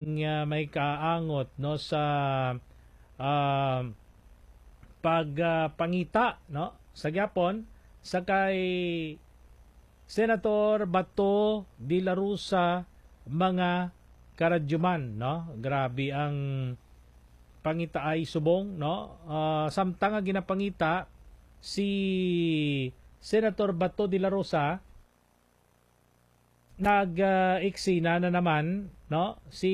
may kaangot no sa uh, pagpangita no sa gyapon sa kay Senator Bato de la Rosa mga karadyuman no. Grabe ang pangita ay subong no. Samtang nga ginapangita si Senator Bato de la Rosa nag-eksena na naman no si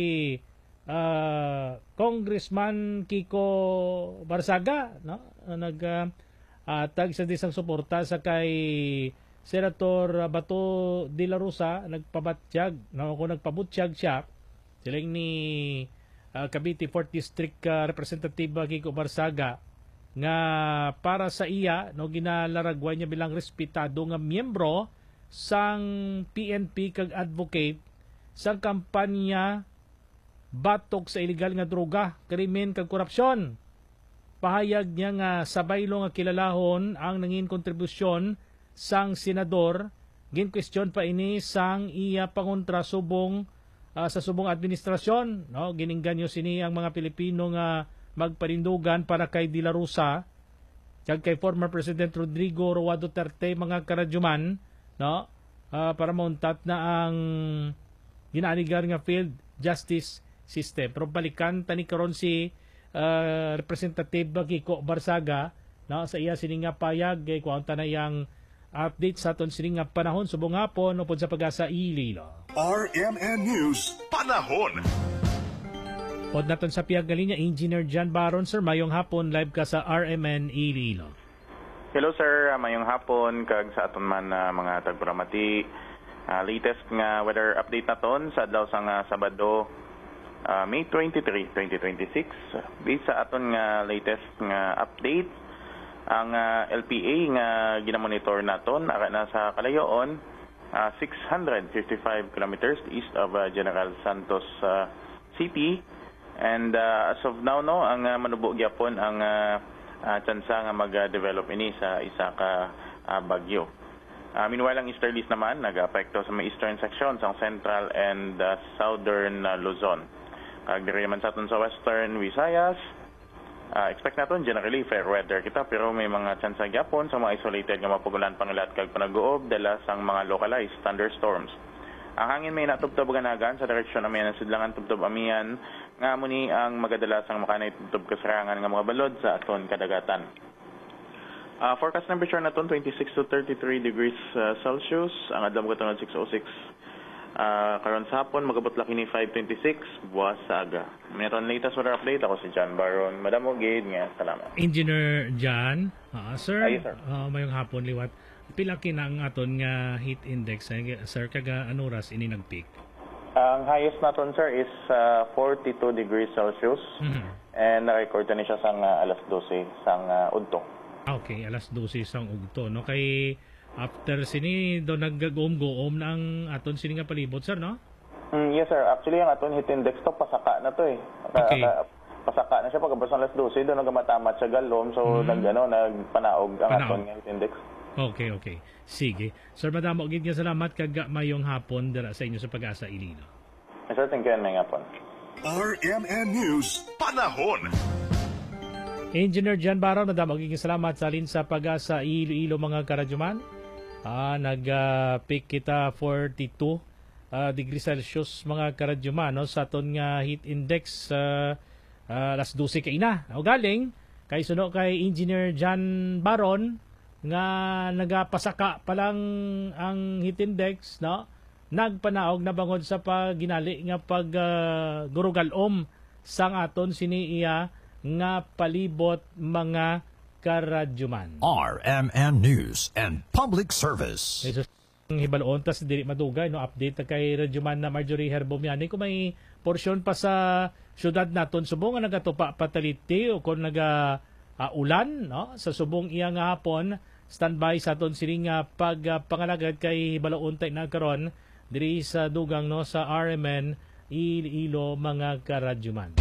Congressman Kiko Barsaga no tag sa disang suporta sa kay Senator Bato de la Rosa nagpabatsyag no kung nagpabutsyag siya siling ni Cavite 4th District Representative Kiko Barsaga nga para sa iya no ginalaragwan niya bilang respetado nga miyembro sang PNP kag advocate sang kampanya batok sa illegal nga droga, krimen kag korupsyon. Pahayag niya nga sabaylo nga kilalahon ang nangin kontribusyon sang senador, gin-question pa ini sang iya pangontra subong sa subong administrasyon, no? Giningganyo sini ang mga Pilipino nga magparindugan para kay De La Rosa kag kay former President Rodrigo Roa Duterte mga karadyuman, no? Para mauntat na ang ginaanigar nga field justice system. Pero balikan tani karon si Representative Kiko Barsaga no sa iya sininga payag kay kuanta na yang update sa aton sininga panahon subong hapon upod sa Pag-asa Iloilo. RMN News Panahon. Pod naton sa piyag linya Engineer John Baron. Sir, mayong hapon, live ka sa RMN Iloilo. Hello sir, mayong hapon kag sa aton man mga tagparamati. Latest nga weather update naton sa adlaw sang Sabado, May 23, 2026. Based sa aton nga latest nga update, ang LPA nga ginamonitor naton ara na sa kalayoon 655 kilometers east of General Santos City. And as of now no, ang manubo gyapon ang tsansa nga mag-develop ini sa isa ka bagyo. Meanwhile, ang easterlies naman nag-apekto sa may eastern section sa central and southern Luzon. Kagdiri man sa aton sa western Visayas, expect naton generally fair weather kita, pero may mga tsansa gyapon sa mga isolated nga mapugulan pangulat kag panaguob dala sang mga localized thunderstorms. Ang hangin may natubtob ganagan sa direksyon amihan ng sidlangan tubtob amihan nga muni ang magadala sang makanay tubtob kasarangan nga mga balod sa aton kadagatan. Forecast temperature naton 26 to 33 degrees Celsius, ang adlaw katon 6:06. Karon sa hapon magabot laki ni 5:26 buwas sa aga. Meron latest weather update ako si John Baron. Madam Ogid nga salamat. Engineer John, sir. Ay, sir. Mayong hapon liwat. Pila kina ang aton nga heat index sir kaga anuras ini nagpeak? Ang highest naton sir is 42 degrees Celsius. And na-record na siya sang alas 12 sang udto. Okay, alas 12 sang ugto no kay after sini do naggagoom-goom na ang aton sini nga palibot sir no? Yes sir, actually ang aton heat index to pasaka na to eh. Okay. Pasaka na siya pagkabas ng alas 12 do nagamatamat sa galom so nagpanaog ang aton nga heat index. Okay. Sige. Sir, madamo gid nga salamat kag mayong hapon dira sa inyo sa Pag-asa Iloilo. Yes sir, thank you and mayong hapon. RMN News Panahon. Engineer John Barao, nadamo gid salamat sa alin sa Pag-asa Iloilo mga karadyuman. Nag-peak kita 42 degrees Celsius mga karadyuman no sa aton nga heat index alas 12 kay ina. O galing kay suno kay Engineer John Baron nga nagapasaka pa lang ang heat index no nagpanaog na bangod sa paginali nga gurugalom sang aton siniiya nga palibot mga karadyuman. RMN News and Public Service. Hibaloon tas dili madugay no update kay Radyoman na Marjorie Herbomiani kung may porsyon pa sa syudad naton subong nga nagatupa pataliti o kung ulan no sa subong iya nga hapon standby sa aton sining pagpangalagad kay hibaloon tay na karon diri sa dugang no sa RMN Iloilo mga karadyuman.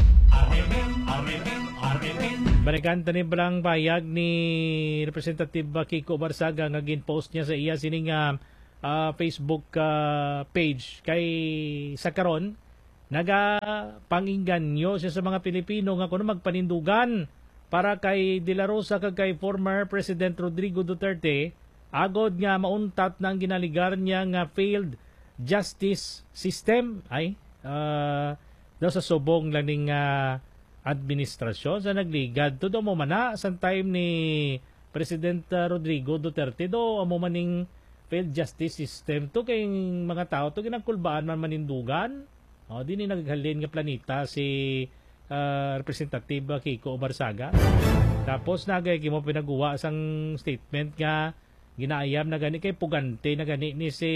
Balikan tani balang payag ni Representative Kiko Barsaga nga gin-post niya sa iya sining Facebook page kay sa karon nagapangingganyo siya sa mga Pilipino nga kuno magpanindugan para kay De La Rosa kag kay former President Rodrigo Duterte agod nga mauntat na ang ginaligar niya nga failed justice system ay daw sa subong lang ning administrasyon sa nagligad to do mo mana sa time ni President Rodrigo Duterte do amo maning failed justice system to kay mga tao to ginagkulbaan man manindugan. Di ni naghalin nga planeta si Representative Kiko Barsaga. Tapos nagay mo pinaguwa sang statement nga ginaayam na gani kay pugante na gani ni si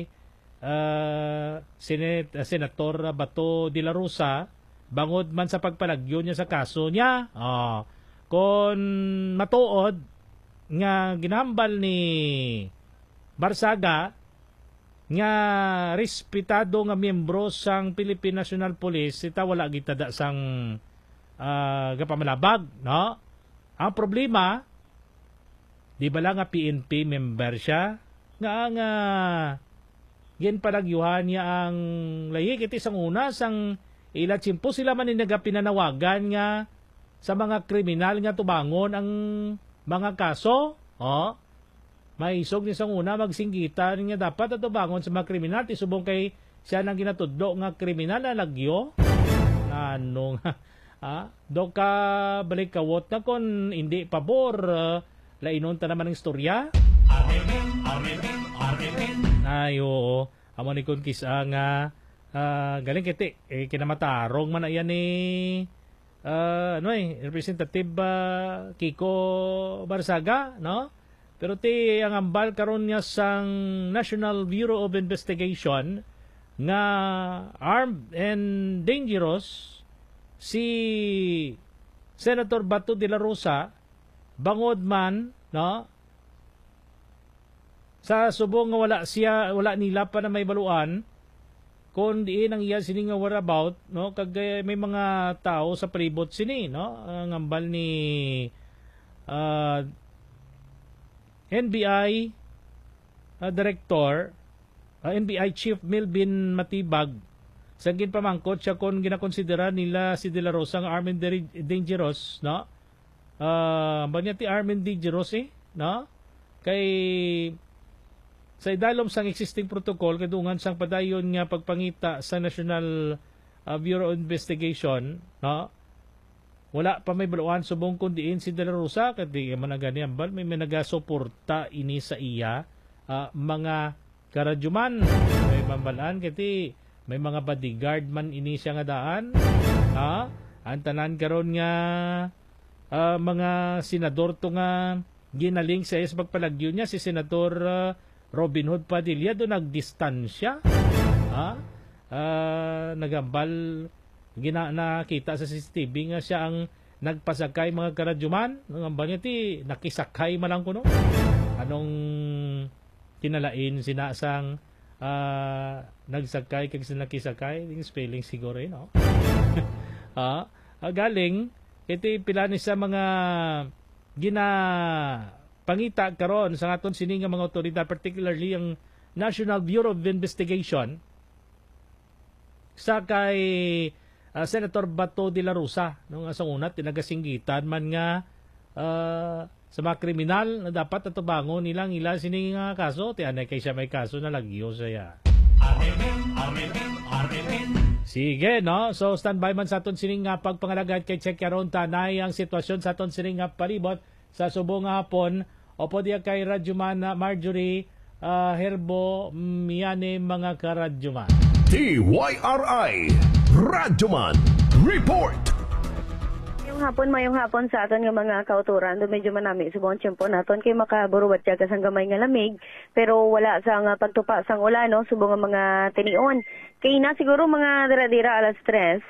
Senator Bato de la Rosa bangod man sa pagpalagyo niya sa kaso niya. Kung matuod nga ginambal ni Barsaga nga respetado nga miyembro sang Philippine National Police ita wala gitada sang gapamalabag, no? Ang problema di ba lang nga PNP member siya nga ginpalagyuhan niya ang layik iti sang una sang ila tsimpo sila man ni nagapinanawagan nga sa mga kriminal nga tubangon ang mga kaso. May isog ni sang una magsinggitan nga dapat ato bangon sa mga kriminal tisubong kay siya nang ginatudlo nga kriminal na lagyo. Ano nga do ka balik kawot na kon hindi pabor lainon ta naman ng istorya. Ayo amo ni kon kisa nga galing kiti kinamatarong man ayan ni Representative Kiko Barsaga, no? Pero ti ang ambal karon niya sang National Bureau of Investigation nga armed and dangerous si Senator Bato de la Rosa bangod man, no? Sa subong nga wala nila pa na may baluan kung diin ang iya sini nga whereabout, no? Kag may mga tao sa palibot sini, no? Ang ambal ni NBI Director, NBI Chief Melvin Matibag, sagin pamangkot siya kung ginakonsidera nila si De La Rosa ang armed and dangerous, no? Bagya ti armed and dangerous no? Kay sa idalom sang existing protocol kadungan sang padayon nga pagpangita sa National Bureau of Investigation, no? Wala pa may baluan subong kundiin si De La Rosa kadi man gani ambal may nagasuporta ini sa iya mga karadyuman may mambalaan kati may mga bodyguard man ini siya nga daan ang tanan karon nga mga senador to nga ginaling sa pagpalagyo niya si Senator Robin Hood Padilla do nagdistansya nagambal nakita sa CCTV nga siya ang nagpasakay mga karadyuman ng niya ti nakisakay man lang kuno anong kinalain sinasang nagsakay kag nakisakay yung spelling siguro no? Galing iti pila ni sa mga pangita karon sa aton sini nga mga otoridad particularly ang National Bureau of Investigation sa kay Senator Bato de la Rosa nung asang una tinagasinggitan man nga sa mga kriminal na dapat atubangon nilang sini nga kaso ti anay kay siya may kaso na lagyo saya. Sige no, so standby man sa aton sini nga pagpangalagad kay check karon tanay ang sitwasyon sa aton sini nga palibot sa subong nga hapon opo diya kay Radyoman Marjorie Herbo miyane mga karadyoman. TYRI Radyoman Report. Mayong hapon sa aton nga mga kauturan. Do medyo manami subong tiyempo naton kay makaburuwat siya kasang gamay nga lamig pero wala sa nga pagtupa sang ulan no subong nga mga tinion. Kay na siguro mga dira-dira alas 3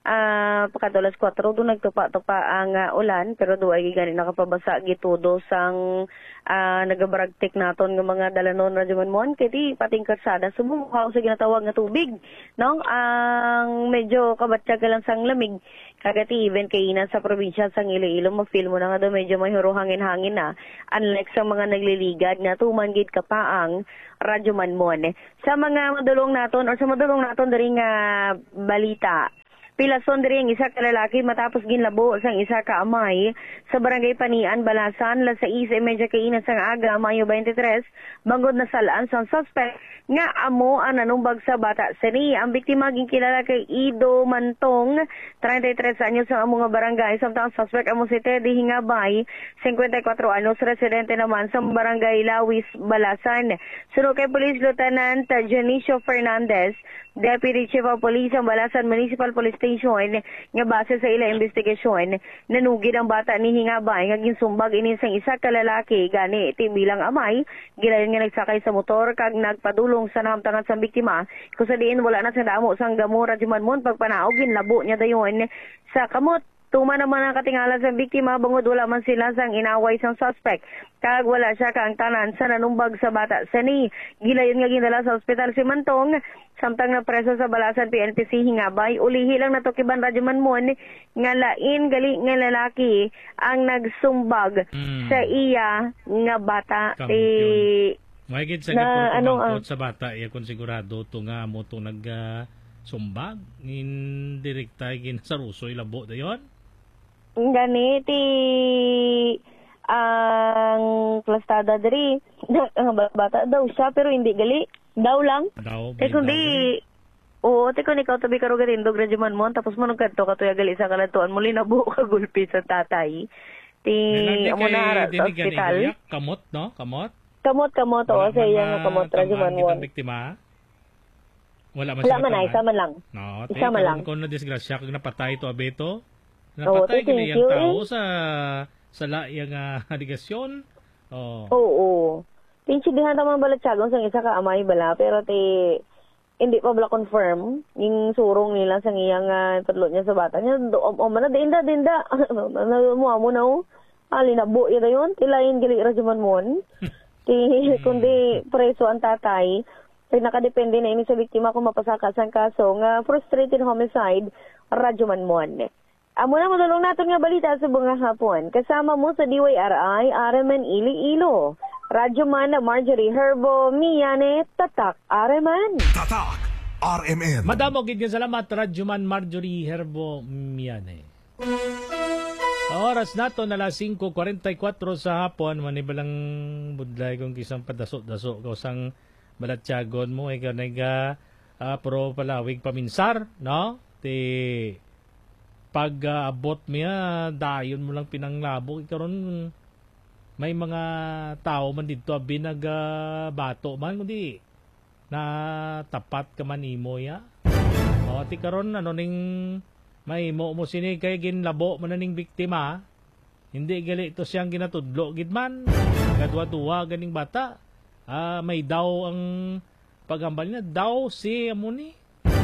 pagkatulas 4 doon nagtupa-tupa ang ulan pero do ay gani nakapabasa gitudo sang nagabaragtik naton nga mga dalanon radyo mon kay di pating karsada sumukhaw sa ginatawag nga tubig no ang medyo kabatyaga lang sang lamig kagati even kay ina sa probinsya sang Iloilo ma-feel mo na nga do medyo may hangin-hangin na unlike sa mga nagliligad nga tuman gid kapaang radyo mon sa mga madulong naton or sa madulong naton diri nga balita. Pilason diri ang isa ka lalaki matapos ginlabo sang isa ka amay sa barangay Panian, Balasan, las 6:30 kainan sang aga, Mayo 23, bangod na salaan sang suspect nga amo ang nanumbag sa bata. Sini ang biktima ginkilala kay Ido Mantong, 33 anyos sa amo nga barangay, samtang suspect amo si Teddy Hingabay, 54 anyos, residente naman sa barangay Lawis, Balasan. Sunod kay Police Lieutenant Janicio Fernandez, Deputy Chief of Police ang Balasan Municipal Police Station nga base sa ilang investigasyon nanugid ang bata ni Hingabay nga ginsumbag ini sang isa ka lalaki gani iti bilang amay gilayon nga nagsakay sa motor kag nagpadulong sa nahamtangan sa biktima kung sa diin wala na sa damo sang gamura di man pagpanaog ginlabo niya dayon sa kamot. Tuma naman ang katingala sa biktima bangod wala man sila sang inaway sang suspect. Kag wala siya kang tanan sa nanumbag sa bata. Sani, gilayon nga ginala sa ospital si Mantong, samtang na preso sa Balasan PNPC Hingabay. Ulihi lang nato kiban radyo manmon nga lain gali nga lalaki ang nagsumbag sa iya nga bata. Mahigit sa gipon sa bata, iya kung sigurado ito nga mo itong nagsumbag, indirekta ginasarusoy labo dayon. Ganiti ang plastada diri bata daw siya pero hindi gali daw lang kay kundi oo te kun ikaw tabi karo gatindog radyo man mo tapos mo nagkanto ka tuya gali sa kalatuan muli na buo ka gulpi sa tatay ti amo na sa ospital kamot no kamot o sa iya nga kamot radyo man mo wala man isa man lang no isa man lang kung na disgrasya kag napatay to abeto napatay kini ang tao sa laiyang aligasyon. Oo. Tinsidihan naman balatsagon sang isa ka amay bala pero hindi pa bala confirm yung surong nila sang iyang padlot niya sa bata niya. Man dinda. Mo na alinabo ida yon tilayin gali radyo mon. Kundi preso ang tatay. Nakadepende na ini sa biktima kung mapasaka sang kaso nga frustrated homicide radyo mon. Amo na madulong natin nga balita sa bunga hapon. Kasama mo sa DYRI, Areman Iloilo. Radyo man na Marjorie Herbo, Miyane, Tatak, Areman. Tatak, RMN. Madamo gid nga salamat, Radyo man Marjorie Herbo, Miyane. Oras nato na las 5:44 sa hapon, manibalang budlay kung kisang padaso-daso ko sang balatyagon mo, ikaw nag pro palawig paminsar, no? Pag abot miya, dayon mo lang pinanglabo. Karon may mga tao man dito abi nagbato man kundi na tapat ka man imo ya. O ti karon ning may mo sini kay ginlabo man ning biktima. Hindi gali ito siyang ginatudlo gid man. Kadwa-duwa ganing bata. May daw ang pagambal niya daw si amuni.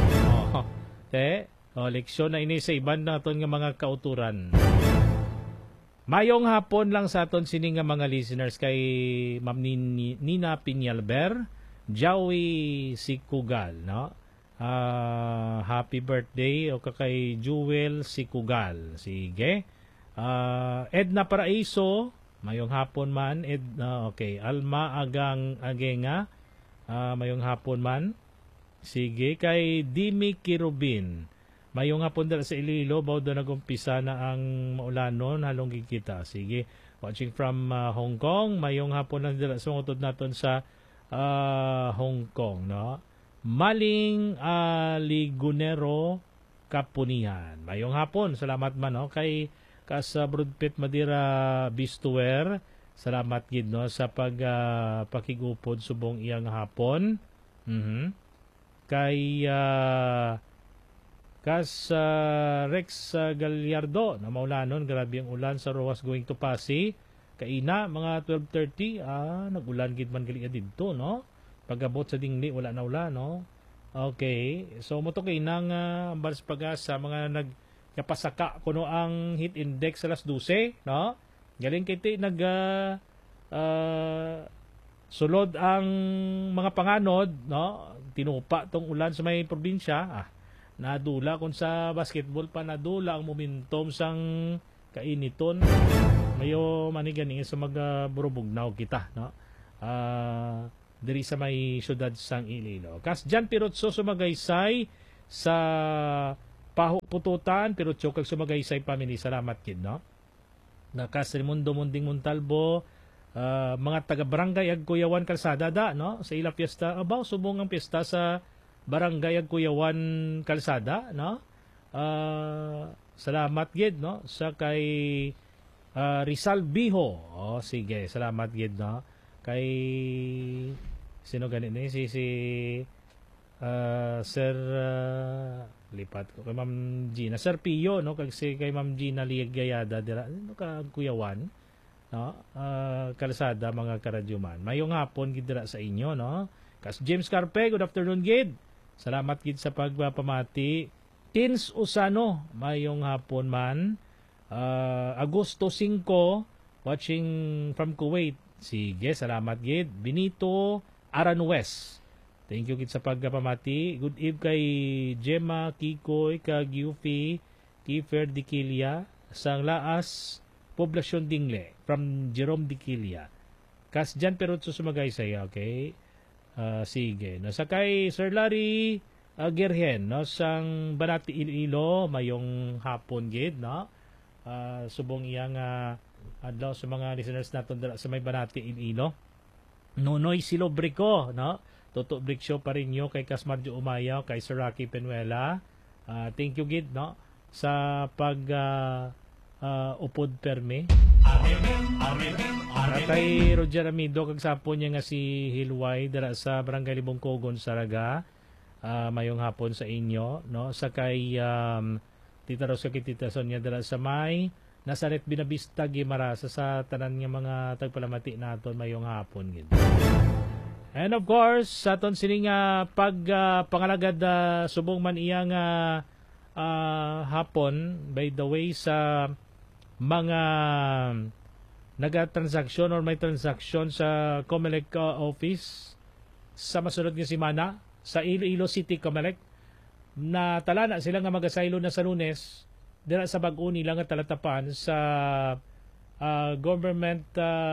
Leksyon na ini sa iban naton nga mga kauturan. Mayong hapon lang sa aton sini nga mga listeners kay Ma'am Nina Piñalber, Joey Sikugal, no? Happy birthday o kay Jewel Sikugal. Sige. Edna Paraiso, mayong hapon man. Okay, Alma Agenga, mayong hapon man. Sige, kay Dimi Kirubin. Mayong hapon dala sa Iloilo, bawo doon nag-umpisa na ang maulanon, halong gigkita. Sige, watching from Hong Kong, mayong hapon lang dala sa utod naton sa Hong Kong, no? Maling Ligunero Kapunihan. Mayong hapon, salamat man, no? Kay Kasa Broadpit Madira Bistuwer, salamat gid, no? Sa pakigupod subong iyang hapon. Kay Rex Gallardo na maulanon, grabe ang ulan sa Rojas going to Pasig. Kaina mga 12:30 nagulan gid man gali didto, no? Pagabot sa dingli wala na ulan, no? Okay. So mo to kay nang Ambars Pag-asa mga nagkapasaka kuno ang heat index sa alas 12, no? Galing kay ti nag sulod ang mga panganod, no? Tinupa tong ulan sa may probinsya. Nadula kung sa basketball pa nadula ang momentum sang kainiton. Mayo manigani sa magburubugnaw kita, no? Diri sa may syudad sang Iloilo. Kas Jan Pirotso sumagaysay sa Pututan, Pirotso kag sumagaysay family. Salamat kid, no? Nakas Raimundo Munding Montalbo, mga taga-barangay Agkuyawan Kalsada da, no? Sa ila piyesta, abaw subong ang piyesta sa barangay Agkuyawan Kalsada, no? Salamat gid, no? Sa kay Rizal Biho. Sige, salamat gid, no? Kay sino ganit ni si Sir lipat ko kay Ma'am Gina Sir Pio, no? Kasi kay Ma'am Gina Ligayada dira no ka Kuyawan, no? Kalsada mga karadyuman. Mayong hapon gid dira sa inyo, no? Kas James Carpe, good afternoon gid. Salamat gid sa pagpapamati. Tins Usano, mayong hapon man. Agosto 5, watching from Kuwait. Sige, salamat gid. Benito Aranwes. Thank you gid sa pagpamati. Good eve kay Gemma Kikoy, kag Yufi, Kiefer Dikilia, sang Laas, Poblasyon Dingle, from Jerome Dikilia. Kas Jan Perotso sumagaysay, okay? Sige. No, sa kay Sir Larry Gerhen, no, sang Banati Iloilo, mayong hapon gid, no? Subong iyang adlaw sa mga listeners naton dira sa may Banati Iloilo. Nonoy Silobrico, no? Toto Brick Show pa rin nyo kay Kasmarjo Umayaw, kay Sir Rocky Penuela. Thank you gid, no? Sa pag upod perme. Kay Roger Amido kag sapon niya nga si Hilway dira sa Barangay Libong Kogon, Saraga. Mayong hapon sa inyo, no? Sa kay Tita Rosa kay Tita Sonia dira sa may Nazaret Binabista Gimara sa tanan nga mga tagpalamati naton mayong hapon gid. And of course, sa aton sining pangalagad subong man iyang hapon, by the way, sa mga nagatransaksyon or may transaksyon sa Comelec office sa masunod nga semana sa Iloilo City Comelec, na tala na sila nga magasaylo na sa Lunes dira sa bag-o nila nga talatapan sa government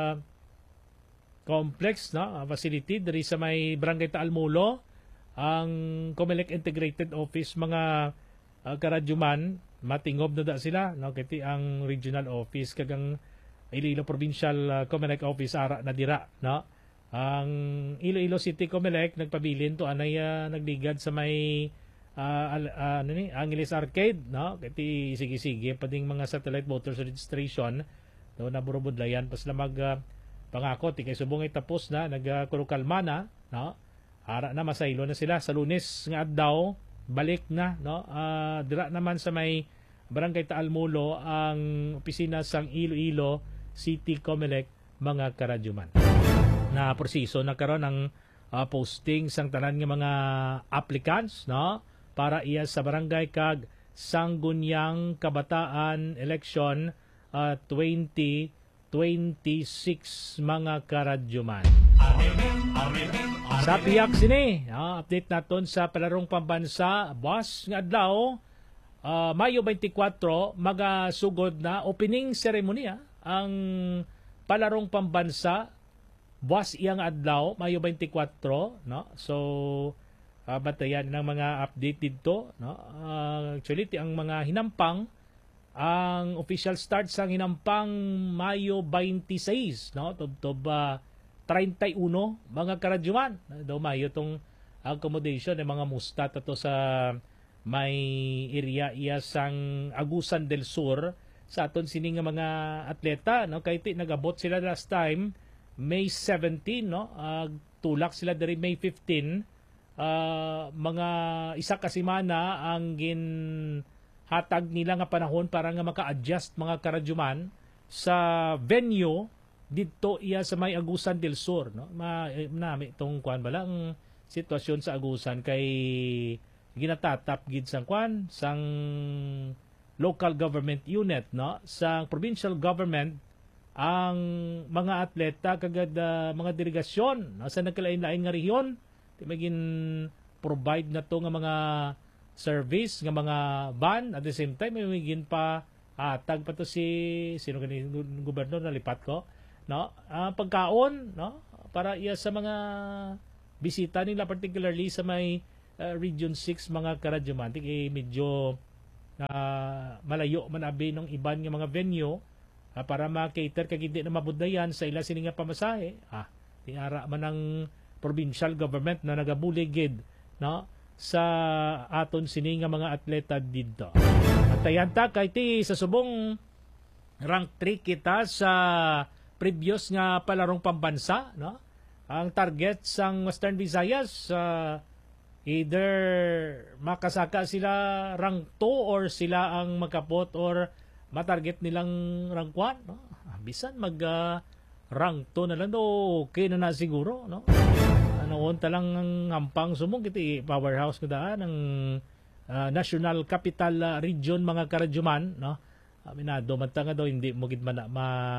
complex, no? Facility diri sa may Barangay Taalmulo, ang Comelec Integrated Office. Mga karadyuman matingob na da sila, no? Kiti ang regional office kagang Iloilo Provincial Comelec Office ara na dira, no? Ang Iloilo City Comelec nagpabilin to anay nagligad sa may Angeles Arcade, no? Kiti sige-sige pading mga satellite voters registration do na burubudlayan pas na pangako ti kay subong ay tapos na nagkurukalma na, no? Ara na masaylo na sila sa Lunes nga adlaw, balik na, no? Dira naman sa may Barangay Taalmulo ang opisina sang Iloilo City Comelec, mga karadyuman. Na proseso na karon ang posting sang tanan nga mga applicants, no? Para iya sa barangay kag Sangguniang Kabataan Election 2026, mga karadyuman. Sa piyak sini, update naton sa palarong pambansa, boss nga adlaw, Mayo 24, magasugod na opening ceremony ang palarong pambansa, boss iyang adlaw, Mayo 24, no? So batayan ng mga update dito, no? Actually ang mga hinampang, ang official start sa hinampang Mayo 26, no? Tubtob 31, mga karadyuman. Do Mayo tong accommodation ng mga mustat ato sa may area iya sang Agusan del Sur sa aton sini nga mga atleta, no? Kay nagabot sila last time May 17, no? Tulak sila diri May 15. Mga isa ka semana ang hatag nila nga panahon para nga maka-adjust, mga karadyuman, sa venue dito iya sa may Agusan del Sur, no? Nami itong kuan bala ang sitwasyon sa agusan kay ginatatap gid sang kwan sang local government unit, no, sa provincial government ang mga atleta kagad mga delegasyon, no, sa nagkalain-lain nga rehiyon di magin provide na to nga mga service nga mga van. At the same time may magin pa tag pa to si sino gani gobernador na lipat ko, no, pagkaon, no, para iya sa mga bisita nila, particularly sa may Region 6 mga karadyoman. Medyo malayo man abi ng iban nga mga venue para ma-cater kag hindi na mabudayan sa ila sini nga pamasahe. Tiara man ang provincial government na nagabuligid, no, sa aton sini nga mga atleta dito. At tayanta kay ti sa subong rank 3 kita sa previous nga palarong pambansa, no. Ang target sang Western Visayas either makasaka sila rank 2 or sila ang makapot or matarget nilang rank 1, no? Bisan mag rank 2 na lang do, okay na siguro, no? Noon talang ang hampang sumong kiti powerhouse ko daan ng National Capital Region mga karadyoman, no? Aminado man nga daw hindi mo gid man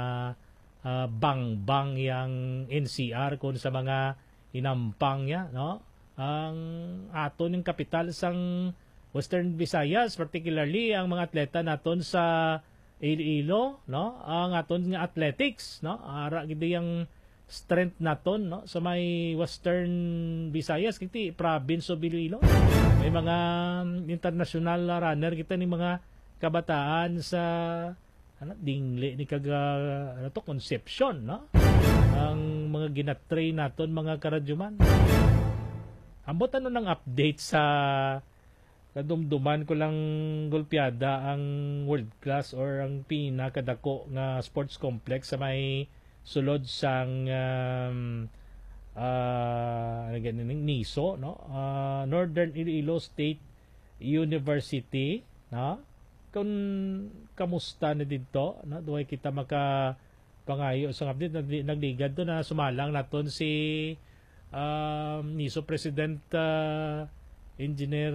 bang yang NCR kun sa mga inampang ya, no? Ang aton ng kapital sang Western Visayas, particularly ang mga atleta naton sa Iloilo, no, ang aton nga athletics, no, ara gid yang strength naton, no, sa may Western Visayas kiti province of Iloilo. May mga international runner kita ni mga kabataan sa dingli ni Concepcion, no, ang mga ginatrain naton mga karadyoman. Ambot ano ng update sa kadumduman ko lang golpiada ang world class or ang pinakadako nga sports complex sa may sulod sang NISO, no, Northern Iloilo State University, no. Kung kamusta na dito, no, duay kita maka pangayo sa update nagligad to na sumalang naton si NISO President Engineer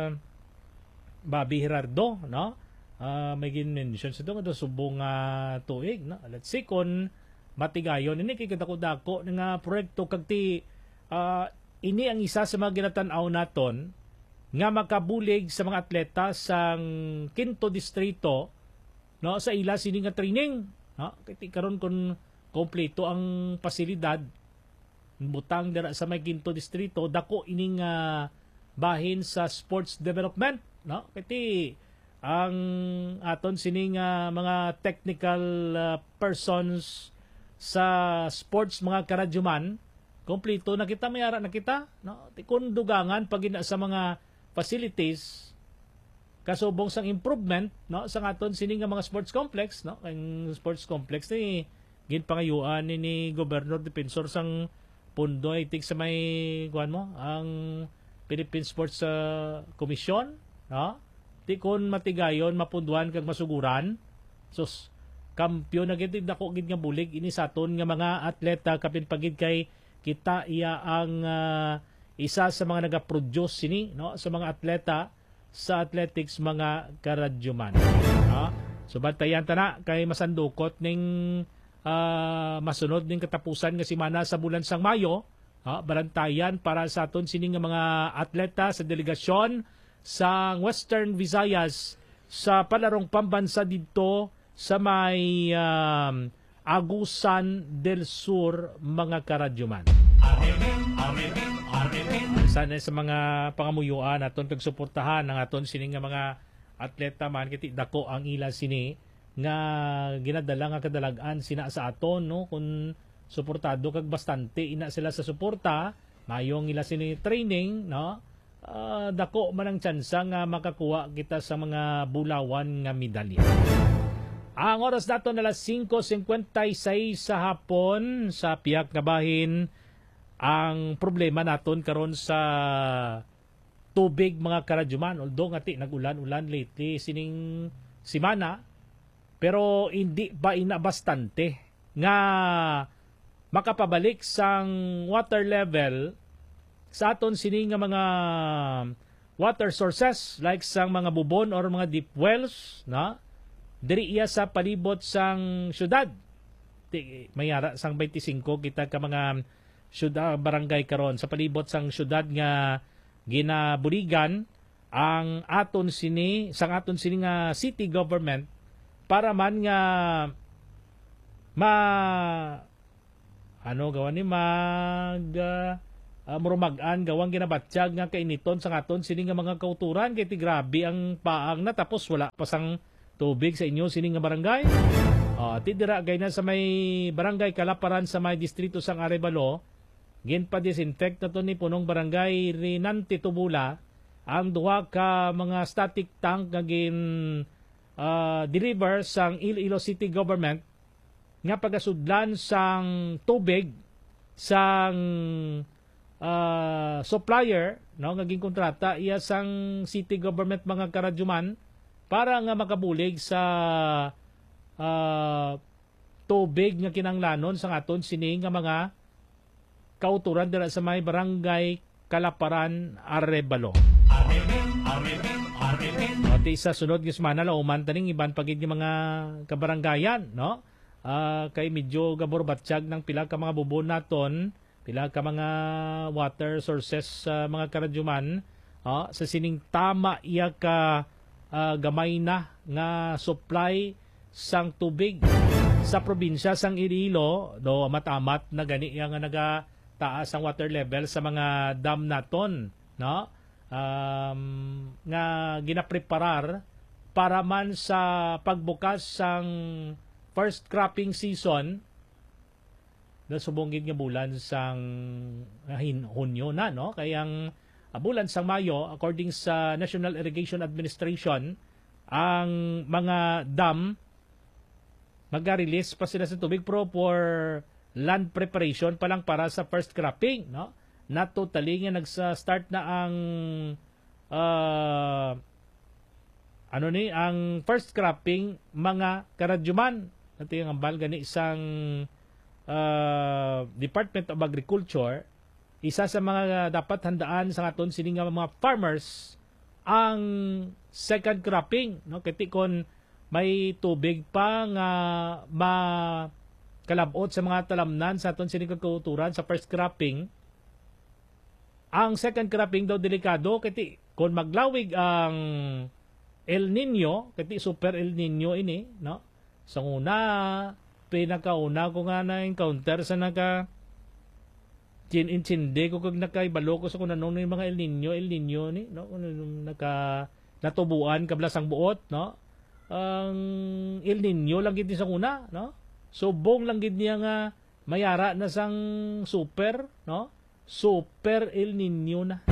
Bobby Gerardo, no? May gin-mention sa nga subong tuig, no? Let's see kung matigayon ini kay kadako-dako nga proyekto kag ti ini ang isa sa mga ginatan-aw naton nga makabulig sa mga atleta sang Quinto Distrito, no, sa ila sini nga training, no? Kay karon kun kompleto ang pasilidad butang dira sa may Quinto Distrito, dako ining bahin sa sports development, no, kiti ang aton sining mga technical persons sa sports mga karadyoman kompleto na kita, may ara na kita, no, tikon dugangan pag sa mga facilities kasubong sang improvement, no, sa aton sining mga sports complex, no. Ang sports complex ni ginpangayuan ni Gobernador Defensor sang pundo itig sa may kuan mo ang Philippine Sports Commission, no? Di kon matigayon mapunduan kag masuguran. Sus, kampiyon na gid dako gid nga bulig ini saton nga mga atleta kapin pagid kay kita iya ang isa sa mga naga-produce sini, no, sa mga atleta sa athletics mga karadyoman, no? So bantayan ta na kay masandukot ning masunod ning katapusan nga semana sa bulan sang Mayo, barantayan para sa aton sining nga mga atleta sa delegasyon sa Western Visayas sa palarong pambansa dito sa may Agusan del Sur mga karadyoman. Sana sa mga pangamuyuan aton pagsuportahan ng aton sining nga mga atleta man kiti dako ang ila sini nga ginadala nga kadalagan sina sa aton, no, kung suportado kag bastante ina sila sa suporta mayong ila sini training, no, dako man ang tsansa nga makakuha kita sa mga bulawan nga medalya. Ang oras nato na 5:56 sa hapon sa Piak nga bahin. Ang problema naton karon sa tubig mga karadyoman, although ngati nag-ulan-ulan lately sining semana, pero hindi pa ina bastante nga makapabalik sang water level sa aton sini nga mga water sources like sang mga bubon or mga deep wells, na diri iya sa palibot sang syudad. Mayara sang 25 kita ka mga syudad barangay karon sa palibot sang syudad nga ginabuligan ang aton sini nga city government para man nga gawan ni murumagan gawang ginabatsyag nga kainiton sa aton sini nga mga kauturan kay ti grabe ang paang na tapos wala pa sang tubig sa inyo sini nga barangay. Ti dira gay na sa may barangay Kalaparan sa may distrito sang Arevalo, ginpa-disinfect na to ni punong barangay Rinante Tubula ang duha ka mga static tank nga deliver sang Iloilo City Government nga pagasudlan sang tubig sang supplier, no, nga ginkontrata iya sang city government mga karadyuman para nga makabulig sa tubig nga kinanglanon sa aton sini nga mga kauturan dira sa may barangay Kalaparan, Arevalo. Ati sa sunod nga semana lauman taning iban pagid nga mga kabaranggayan, no? Kay medyo gaborbatsyag ng pila ka mga bubon naton, pila ka mga water sources sa mga karadyuman, sa sining tama iya ka gamay na nga supply sang tubig sa probinsya sang Iloilo, do matamat na gani nga nagataas ang water level sa mga dam naton, no? Nga ginapreparar para man sa pagbukas sang first cropping season na subonggid nga bulan sang Hunyo na, no? Kayang bulan sang Mayo, according sa National Irrigation Administration, ang mga dam mag-release pa sila sa tubig pro for land preparation pa lang para sa first cropping, no? Na totally nga nagsa-start na ang ang first cropping mga karadyuman. Ito yung ambal gani isang Department of Agriculture, isa sa mga dapat handaan sa aton sini nga mga farmers ang second cropping, no? Kiti kon may tubig pa nga makalabot sa mga talamnan sa aton sini kauturan sa first cropping, ang second cropping daw delikado kiti kon maglawig ang El Nino, kiti super El Nino ini, no? Sa una, pinakauna ko nga na-encounter sa chin-in-chinde ko kag nakaibalo ko sa kung anong yung mga El Nino ni, no? Natubuan kabla sang buot, no? Ang El Nino lang gid ni sa una, no? Subong lang gid niya nga mayara na sang super, no? Super El Nino na.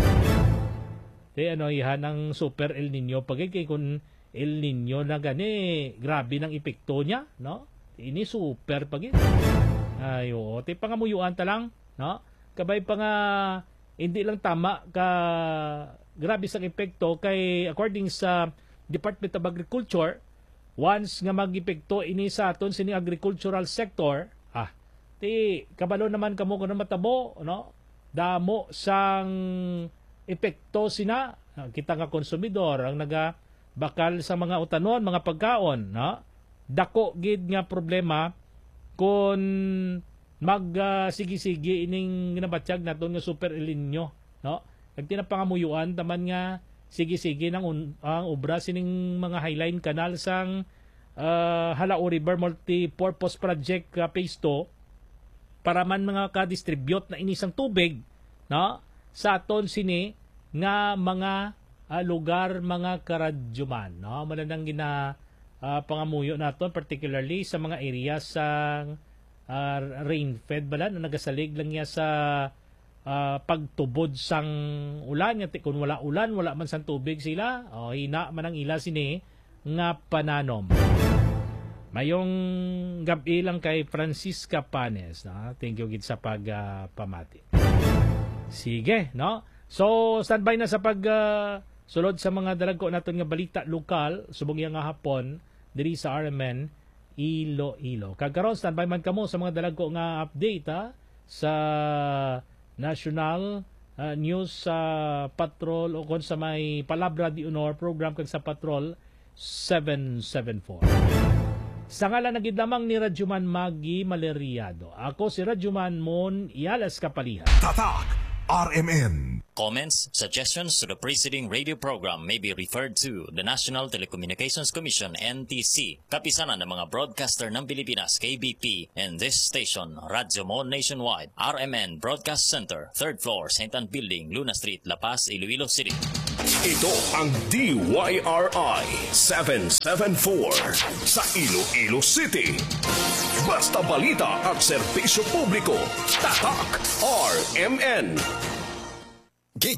Ihan ang super El Nino pagay kay kun El Nino na gani, grabe ng epekto niya, no? Ini super pagay. Ayo, ti pangamuyuan ta lang, no? Kabay pa nga hindi lang tama ka grabe sang epekto kay according sa Department of Agriculture, once nga mag-epekto ini sa aton sini agricultural sector, ti kabalo naman kamo kuno matabo, no? Damo sang epekto sina kita nga konsumidor ang bakal sa mga utanon, mga pagkaon, no? Dako gid nga problema kung sige-sige ining ginabatsyag naton nga super El Nino, no? Kag tinapangamuyuan taman nga sige-sige ang obra sining mga highline canal sang Halao River Multi-Purpose Project Phase 2 para man mga ka-distribute na inisang tubig, no? Sa aton sini nga mga lugar, mga karadyuman, no? Malanang pangamuyo naton particularly sa mga areas sa rain-fed bala na nagasalig lang niya sa pagtubod sang ulan nga kung wala ulan wala man sang tubig sila hina man ang ila sini nga pananom. Mayong gabi lang kay Francisca Panes, no? Thank you gid sa pamati. Sige, no? So standby na sa sulod sa mga dalagko naton nga balita lokal subong nga hapon diri sa RMN Iloilo. Kagkaron standby man kamo sa mga dalagko nga update sa national news sa Patrol o kung sa may Palabra de Honor program kag sa Patrol 774. Sa ngalan nagidlamang ni Radyoman Maggie Maleriado. Ako si Radyoman Mon Ialas Kapalihan. Tatak RMN. Comments, suggestions to the preceding radio program may be referred to the National Telecommunications Commission, NTC, kapisanan ng mga broadcaster ng Pilipinas, KBP, and this station, Radyo Mon Nationwide, RMN Broadcast Center, 3rd floor, St. Anne Building, Luna Street, La Paz, Iloilo City. Ito ang DYRI 774 sa Iloilo City. Basta balita at serbisyo publiko. Tatak RMN.